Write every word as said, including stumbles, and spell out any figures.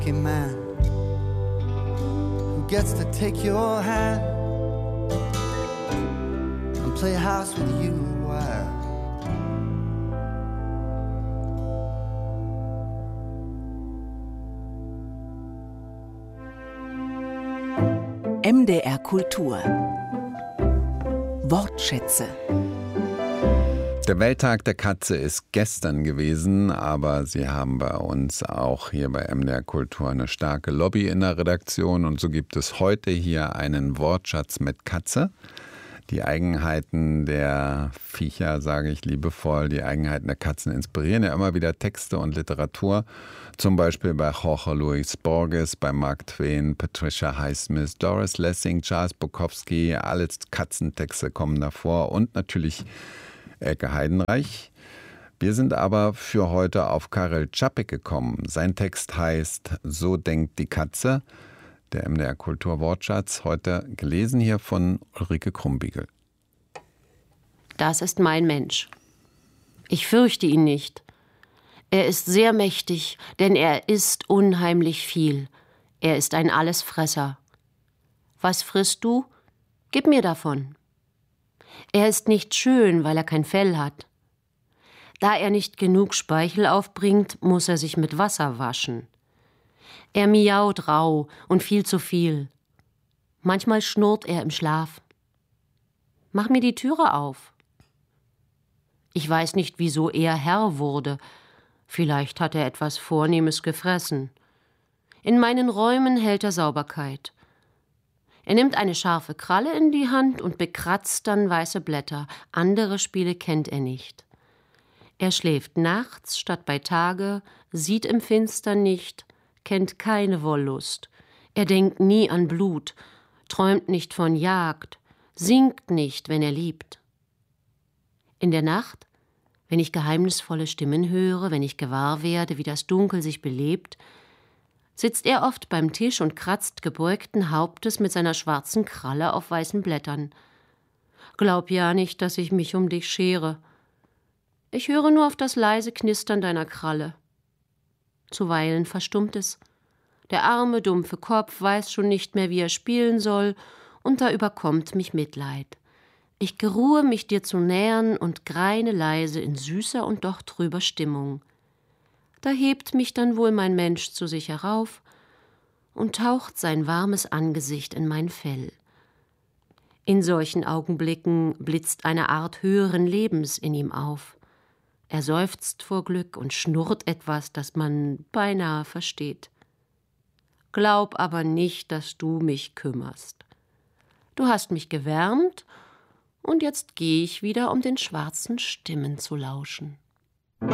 lucky man who gets to take your hand and play house with you a while. M D R Kultur. Wortschätze. Der Welttag der Katze ist gestern gewesen, aber Sie haben bei uns auch hier bei M D R Kultur eine starke Lobby in der Redaktion und so gibt es heute hier einen Wortschatz mit Katze. Die Eigenheiten der Viecher, sage ich liebevoll, die Eigenheiten der Katzen inspirieren ja immer wieder Texte und Literatur. Zum Beispiel bei Jorge Luis Borges, bei Mark Twain, Patricia Highsmith, Doris Lessing, Charles Bukowski. Alle Katzentexte kommen davor und natürlich Elke Heidenreich. Wir sind aber für heute auf Karel Čapek gekommen. Sein Text heißt So denkt die Katze. Der M D R Kultur Wortschatz, heute gelesen hier von Ulrike Krumbiegel. Das ist mein Mensch. Ich fürchte ihn nicht. Er ist sehr mächtig, denn er isst unheimlich viel. Er ist ein Allesfresser. Was frisst du? Gib mir davon. Er ist nicht schön, weil er kein Fell hat. Da er nicht genug Speichel aufbringt, muss er sich mit Wasser waschen. Er miaut rau und viel zu viel. Manchmal schnurrt er im Schlaf. Mach mir die Türe auf. Ich weiß nicht, wieso er Herr wurde. Vielleicht hat er etwas Vornehmes gefressen. In meinen Räumen hält er Sauberkeit. Er nimmt eine scharfe Kralle in die Hand und bekratzt dann weiße Blätter. Andere Spiele kennt er nicht. Er schläft nachts statt bei Tage, sieht im Finstern nicht, kennt keine Wollust. Er denkt nie an Blut, träumt nicht von Jagd, singt nicht, wenn er liebt. In der Nacht, wenn ich geheimnisvolle Stimmen höre, wenn ich gewahr werde, wie das Dunkel sich belebt, sitzt er oft beim Tisch und kratzt gebeugten Hauptes mit seiner schwarzen Kralle auf weißen Blättern. Glaub ja nicht, dass ich mich um dich schere. Ich höre nur auf das leise Knistern deiner Kralle. Zuweilen verstummt es. Der arme, dumpfe Kopf weiß schon nicht mehr, wie er spielen soll, und da überkommt mich Mitleid. Ich geruhe mich dir zu nähern und greine leise in süßer und doch trüber Stimmung. Da hebt mich dann wohl mein Mensch zu sich herauf und taucht sein warmes Angesicht in mein Fell. In solchen Augenblicken blitzt eine Art höheren Lebens in ihm auf. Er seufzt vor Glück und schnurrt etwas, das man beinahe versteht. Glaub aber nicht, dass du mich kümmerst. Du hast mich gewärmt, und jetzt gehe ich wieder, um den schwarzen Stimmen zu lauschen.